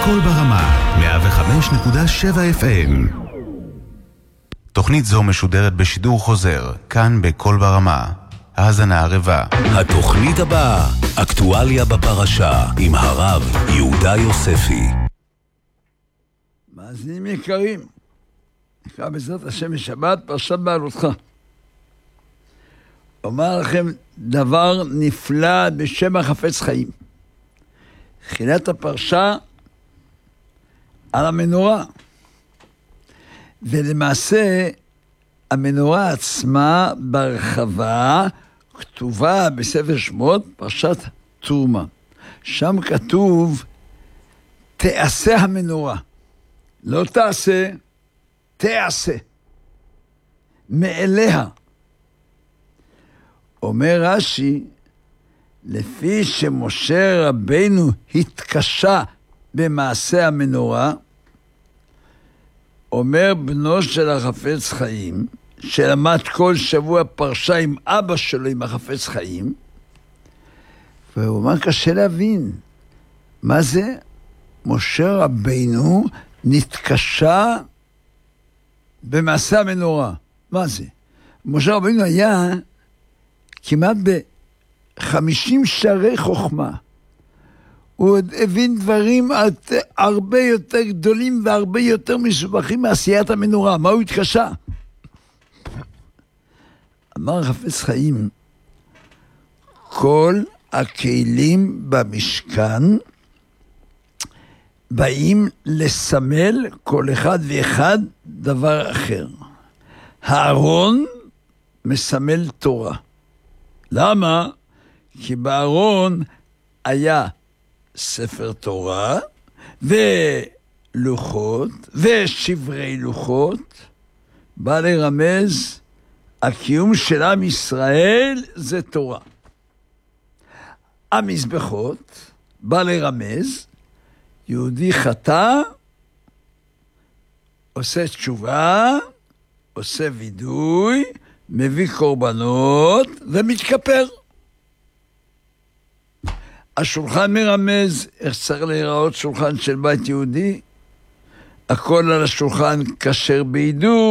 קול ברמה, 105.7 FM. תוכנית זו משודרת בשידור חוזר, כאן בקול ברמה. האזנה ערבה. התוכנית הבאה, אקטואליה בפרשה, עם הרב יהודה יוספי. מאזינים יקרים, נקרא בעזרת השם בשבת, פרשת בעלותך. אומר לכם דבר נפלא בשם החפץ חיים. תחילת הפרשה על המנורה. ולמעשה המנורה עצמה ברחבה כתובה בספר שמות פרשת תרומה. שם כתוב תעשה המנורה. לא תעשה, תעשה. מאליה. אומר רש"י, לפי שמשה רבינו התקשה במעשה המנורה, אומר בנו של החפץ חיים, שלמד כל שבוע פרשה עם אבא שלו, עם החפץ חיים, והוא אומר, קשה להבין, מה זה? משה רבינו נתקשה במעשה המנורה. מה זה? משה רבינו היה כמעט ב-50 שערי חוכמה. הוא עוד הבין דברים הרבה יותר גדולים והרבה יותר מסובכים מעשיית המנורה. מה הוא התקשה? אמר חפץ חיים, כל הכלים במשכן באים לסמל כל אחד ואחד דבר אחר. הארון מסמל תורה. למה? כי בארון היה ספר תורה ולוחות ושברי לוחות, בא לרמז הקיום של עם ישראל זה תורה. המזבחות בא לרמז יהודי חטא, עושה תשובה, עושה וידוי, מביא קורבנות ומתכפר. השולחן מרמז איך צריך להיראות שולחן של בית יהודי. הכל על השולחן כשר בעידור.